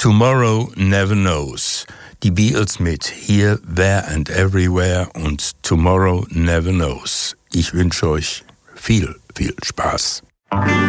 Tomorrow Never Knows. Die Beatles mit Here, There and Everywhere und Tomorrow Never Knows. Ich wünsche euch viel Spaß.